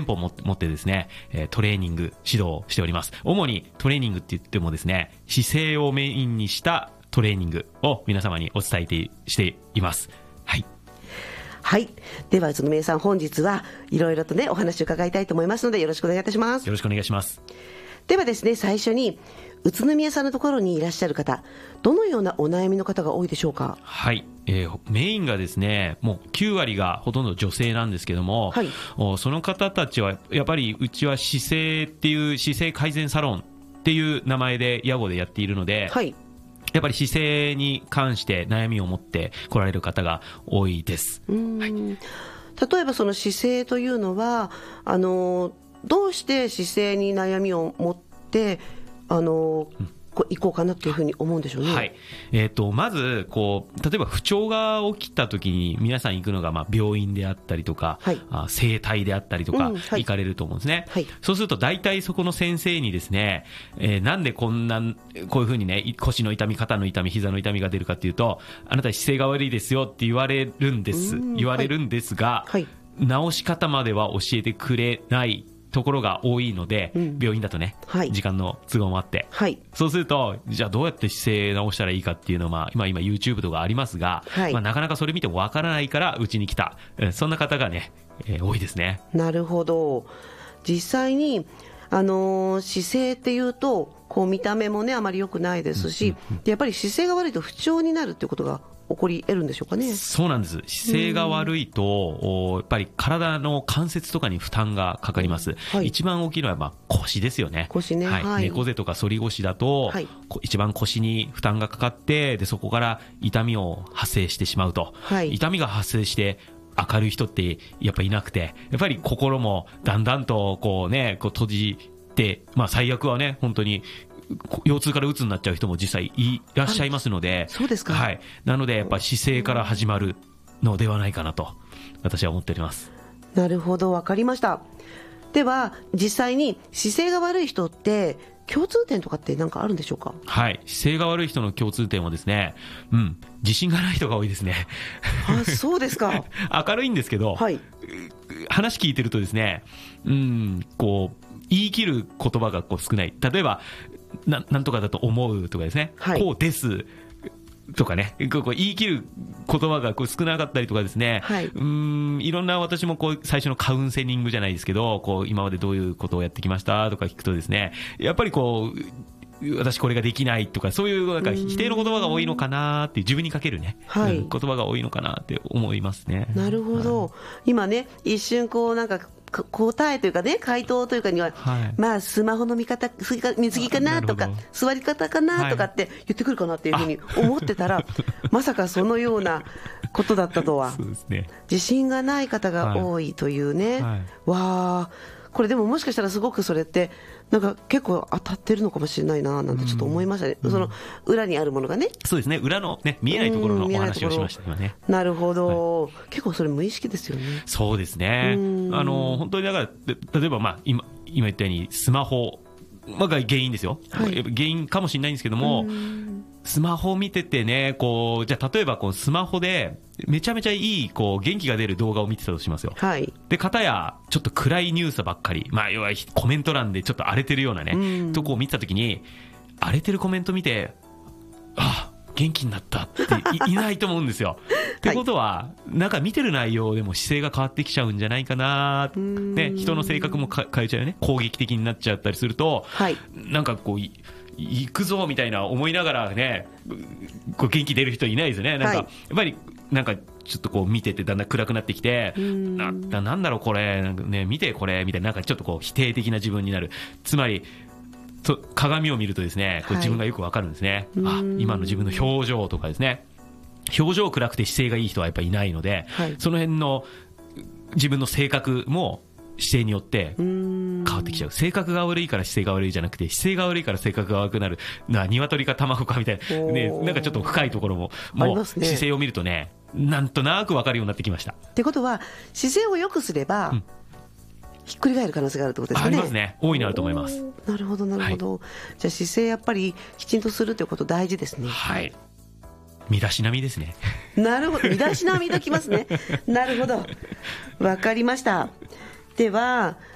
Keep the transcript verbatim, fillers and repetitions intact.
舗を持ってですね、トレーニング指導をしております。主にトレーニングって言ってもですね、姿勢をメインにしたトレーニングを皆様にお伝えしています。はい。 はい。では宇都宮さん、本日はいろいろとねお話を伺いたいと思いますので、よろしくお願いいたします。 よろしくお願いします。 ではですね、最初に宇都宮さんのところにいらっしゃる方、どのようなお悩みの方が多いでしょうか？ はい、えー、メインがですね、もうきゅうわりがほとんど女性なんですけども、はい、その方たちはやっぱりうちは姿勢っていう姿勢改善サロンっていう名前で屋号でやっているので、はい、やっぱり姿勢に関して悩みを持って来られる方が多いです。 うーん、はい、例えばその姿勢というのはあのどうして姿勢に悩みを持ってあの、うん、行こうかなというふうに思うんでしょうね。 はい、えー、とまずこう例えば不調が起きた時に皆さん行くのがまあ病院であったりとか、はい、あ整体であったりとか行かれると思うんですね、うんはい、そうすると大体そこの先生にですね、えー、なんでこんなこういうふうにね腰の痛み肩の痛み膝の痛みが出るかっていうと、あなた姿勢が悪いですよって言われるんです言われるんですが、はいはい、治し方までは教えてくれないところが多いので、うん、病院だとね、はい、時間の都合もあって、はい、そうするとじゃあどうやって姿勢直したらいいかっていうのは、まあ、今, 今 YouTube とかありますが、はいまあ、なかなかそれ見てもわからないからうちに来た、そんな方がね、えー、多いですね。 なるほど。実際に、あのー、姿勢っていうとこう見た目もねあまり良くないですし、うんうんうん、でやっぱり姿勢が悪いと不調になるっていうことが起こり得るんでしょうかね。 そうなんです。姿勢が悪いとやっぱり体の関節とかに負担がかかります、はい、一番大きいのはまあ腰ですよね。 腰ね、 はいはい、猫背とか反り腰だと、はい、一番腰に負担がかかってでそこから痛みを発生してしまうと、はい、痛みが発生して明るい人ってやっぱいなくて、やっぱり心もだんだんとこうねこう閉じて、まあ、最悪はね本当に腰痛から鬱になっちゃう人も実際いらっしゃいますので、 そうですか、 はい、なのでやっぱ姿勢から始まるのではないかなと私は思っております。 なるほど、分かりました。では実際に姿勢が悪い人って共通点とかって何かあるんでしょうか？ はい、姿勢が悪い人の共通点はですね、うん、自信がない人が多いですね。 あ、そうですか。 明るいんですけど、はい、話聞いてるとですね、うん、こう言い切る言葉がこう少ない。例えば な, なんとかだと思うとかですね、はい、こうですとかね、こう言い切る言葉がこう少なかったりとかですね、はい、うーんいろんな私もこう最初のカウンセリングじゃないですけど、こう今までどういうことをやってきましたとか聞くとですね、やっぱりこう私これができないとかそういうなんか否定の言葉が多いのかなっていう、自分にかけるね、はい、言葉が多いのかなって思いますね。 なるほど、はい、今ね一瞬こうなんか答えというかね回答というかには、はい、まあスマホの見方見過ぎかなとか座り方かなとかって言ってくるかなっていうふうに思ってたら、はい、まさかそのようなことだったとは。 そうですね、 自信がない方が多いというね、はいはい、わー、これでももしかしたらすごくそれってなんか結構当たってるのかもしれないななんてちょっと思いましたね、うん、その裏にあるものがね。 そうですね、裏の、ね、見えないところのお話をしました今ね。 なるほど、はい、結構それ無意識ですよね。 そうですね、あの本当にだから例えば、まあ、今, 今言ったようにスマホが原因ですよ、はい、原因かもしれないんですけども、スマホを見ててね、こうじゃあ例えばこうスマホでめちゃめちゃいいこう元気が出る動画を見てたとしますよ、はい、で片やちょっと暗いニュースばっかり、まあ、要はコメント欄でちょっと荒れてるようなねとこを見てたときに、荒れてるコメント見てあ元気になったって い, いないと思うんですよ。ってことはなんか見てる内容でも姿勢が変わってきちゃうんじゃないかな、ね、人の性格も変えちゃうよね、攻撃的になっちゃったりすると、はい、なんかこう行くぞみたいな思いながらね、こう元気出る人いないですよね。なんか、はい、やっぱりなんかちょっとこう見ててだんだん暗くなってきて、な, なんだろうこれなんか、ね、見てこれみたいな、なんかちょっとこう否定的な自分になる。つまりと鏡を見るとですね、こう自分がよくわかるんですね、はい、あ今の自分の表情とかですね、表情暗くて姿勢がいい人はやっぱりいないので、はい、その辺の自分の性格も姿勢によって変わってきちゃう。性格が悪いから姿勢が悪いじゃなくて、姿勢が悪いから性格が悪くなるな、鶏か卵かみたいな、ね、なんかちょっと深いところももう姿勢を見るとね、なんとなく分かるようになってきました。 ってことは姿勢を良くすれば、うん、ひっくり返る可能性があるってことですかね。 ありますね、大いにあると思います。 なるほどなるほど、はい、じゃあ姿勢やっぱりきちんとするということ大事ですね。 はい、身だしなみですね。 なるほど、身だしなみときますね。なるほど、わかりました。では